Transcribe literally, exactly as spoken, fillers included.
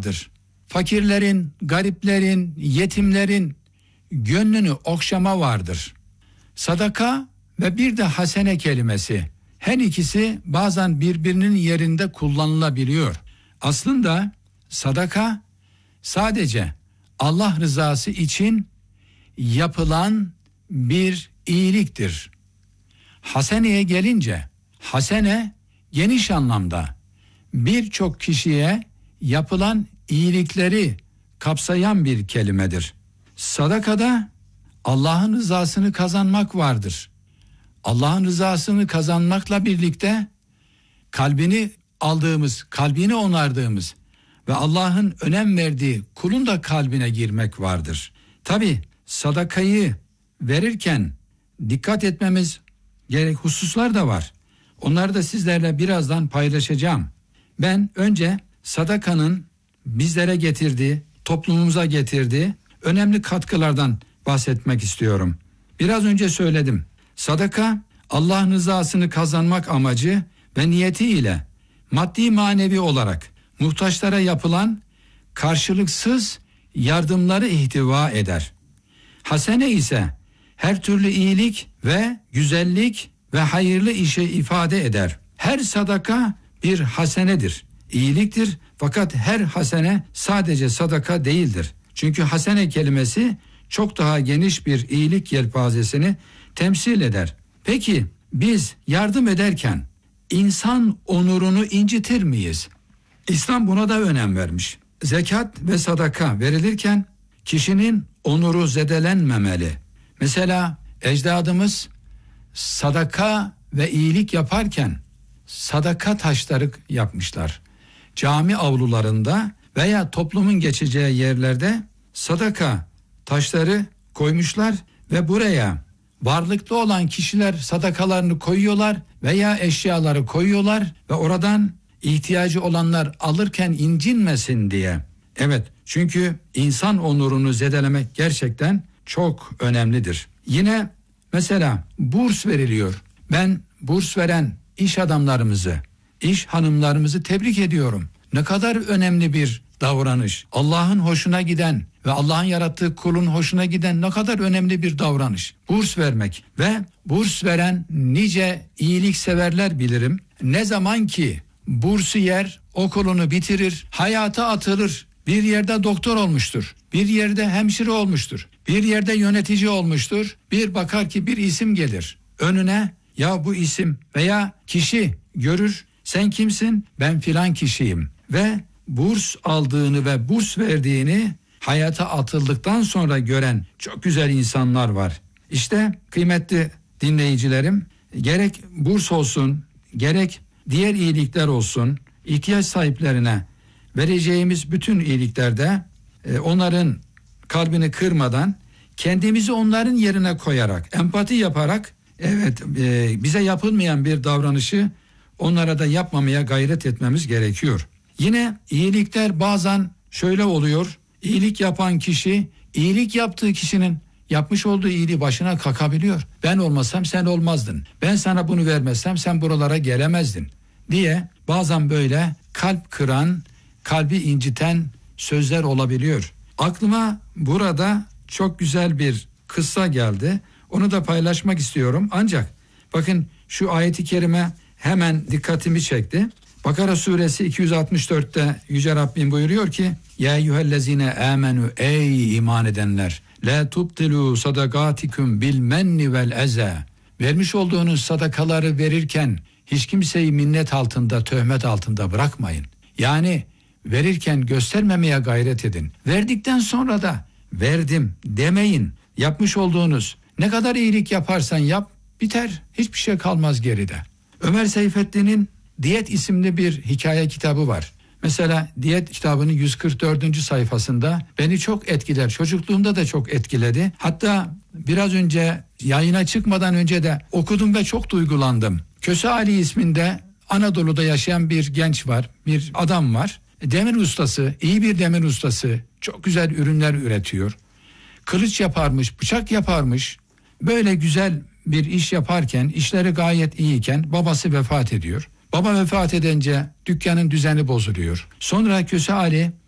vardır. Fakirlerin, gariplerin, yetimlerin gönlünü okşama vardır. Sadaka ve bir de hasene kelimesi. Her ikisi bazen birbirinin yerinde kullanılabiliyor. Aslında sadaka sadece Allah rızası için yapılan bir iyiliktir. Haseneye gelince, hasene geniş anlamda birçok kişiye yapılan iyilikleri kapsayan bir kelimedir. Sadakada Allah'ın rızasını kazanmak vardır. Allah'ın rızasını kazanmakla birlikte kalbini aldığımız, kalbini onardığımız ve Allah'ın önem verdiği kulun da kalbine girmek vardır. Tabi sadakayı verirken dikkat etmemiz gerek hususlar da var. Onları da sizlerle birazdan paylaşacağım. Ben önce sadakanın bizlere getirdiği, toplumumuza getirdiği önemli katkılardan bahsetmek istiyorum. Biraz önce söyledim. Sadaka Allah'ın rızasını kazanmak amacı ve niyetiyle maddi manevi olarak muhtaçlara yapılan karşılıksız yardımları ihtiva eder. Hasene ise her türlü iyilik ve güzellik ve hayırlı işe ifade eder. Her sadaka bir hasenedir, iyiliktir, fakat her hasene sadece sadaka değildir. Çünkü hasene kelimesi çok daha geniş bir iyilik yelpazesini temsil eder. Peki biz yardım ederken insan onurunu incitir miyiz? İslam buna da önem vermiş. Zekat ve sadaka verilirken kişinin onuru zedelenmemeli. Mesela ecdadımız sadaka ve iyilik yaparken sadaka taşları yapmışlar. Cami avlularında veya toplumun geçeceği yerlerde sadaka taşları koymuşlar ve buraya varlıklı olan kişiler sadakalarını koyuyorlar veya eşyaları koyuyorlar ve oradan ihtiyacı olanlar alırken incinmesin diye. Evet, çünkü insan onurunu zedelemek gerçekten çok önemlidir. Yine mesela burs veriliyor. Ben burs veren iş adamlarımızı, iş hanımlarımızı tebrik ediyorum. Ne kadar önemli bir davranış. Allah'ın hoşuna giden ve Allah'ın yarattığı kulun hoşuna giden ne kadar önemli bir davranış. Burs vermek ve burs veren nice iyilikseverler bilirim. Ne zaman ki bursu yer, okulunu bitirir, hayata atılır. Bir yerde doktor olmuştur, bir yerde hemşire olmuştur, bir yerde yönetici olmuştur. Bir bakar ki bir isim gelir önüne, ya bu isim veya kişi görür, sen kimsin? Ben filan kişiyim ve burs aldığını ve burs verdiğini hayata atıldıktan sonra gören çok güzel insanlar var. İşte kıymetli dinleyicilerim, gerek burs olsun, gerek diğer iyilikler olsun, ihtiyaç sahiplerine vereceğimiz bütün iyiliklerde e, onların kalbini kırmadan, kendimizi onların yerine koyarak, empati yaparak, evet e, bize yapılmayan bir davranışı onlara da yapmamaya gayret etmemiz gerekiyor. Yine iyilikler bazen şöyle oluyor, iyilik yapan kişi, iyilik yaptığı kişinin yapmış olduğu iyiliği başına kakabiliyor. Ben olmasam sen olmazdın, ben sana bunu vermezsem sen buralara gelemezdin diye bazen böyle kalp kıran, kalbi inciten sözler olabiliyor. Aklıma burada çok güzel bir kıssa geldi. Onu da paylaşmak istiyorum. Ancak bakın şu ayeti kerime hemen dikkatimi çekti. Bakara suresi iki yüz altmış dörtte Yüce Rabbim buyuruyor ki: Ya eyyühellezine amenu, ey iman edenler, la tubtilu sadakatikum bil menni vel eze. Vermiş olduğunuz sadakaları verirken hiç kimseyi minnet altında, töhmet altında bırakmayın. Yani verirken göstermemeye gayret edin. Verdikten sonra da verdim demeyin. Yapmış olduğunuz ne kadar iyilik yaparsan yap, biter. Hiçbir şey kalmaz geride. Ömer Seyfettin'in Diyet isimli bir hikaye kitabı var. Mesela Diyet kitabının yüz kırk dördüncü sayfasında beni çok etkiler. Çocukluğumda da çok etkiledi. Hatta biraz önce yayına çıkmadan önce de okudum ve çok duygulandım. Köse Ali isminde Anadolu'da yaşayan bir genç var, bir adam var. Demir ustası, iyi bir demir ustası, çok güzel ürünler üretiyor. Kılıç yaparmış, bıçak yaparmış. Böyle güzel bir iş yaparken, işleri gayet iyiyken babası vefat ediyor. Baba vefat edince dükkanın düzeni bozuluyor. Sonra Köse Ali